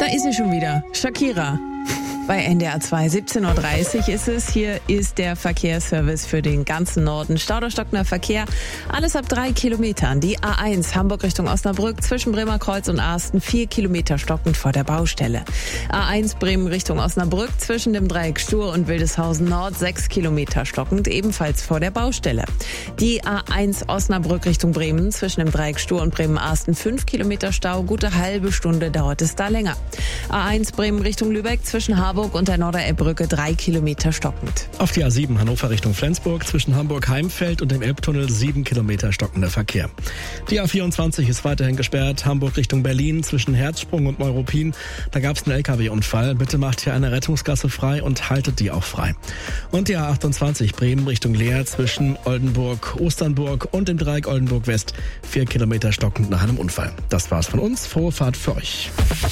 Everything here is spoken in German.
ist sie schon wieder, Shakira. Bei NDR 2, 17.30 Uhr ist es. Hier ist der Verkehrsservice für den ganzen Norden. Stauderstockender Verkehr, alles ab 3 Kilometern. Die A1 Hamburg Richtung Osnabrück zwischen Bremerkreuz und Asten 4 Kilometer stockend vor der Baustelle. A1 Bremen Richtung Osnabrück zwischen dem Dreieck Stur und Wildeshausen Nord 6 Kilometer stockend, ebenfalls vor der Baustelle. Die A1 Osnabrück Richtung Bremen zwischen dem Dreieck Stur und Bremen-Asten 5 Kilometer Stau, gute halbe Stunde dauert es da länger. A1 Bremen Richtung Lübeck zwischen Harburg und der Norderelbbrücke 3 Kilometer stockend. Auf die A7 Hannover Richtung Flensburg zwischen Hamburg-Heimfeld und dem Elbtunnel 7 Kilometer stockender Verkehr. Die A24 ist weiterhin gesperrt, Hamburg Richtung Berlin zwischen Herzsprung und Neuruppin. Da gab es einen LKW-Unfall. Bitte macht hier eine Rettungsgasse frei und haltet die auch frei. Und die A28 Bremen Richtung Leer zwischen Oldenburg, Osternburg und dem Dreieck Oldenburg West 4 Kilometer stockend nach einem Unfall. Das war's von uns. Frohe Fahrt für euch.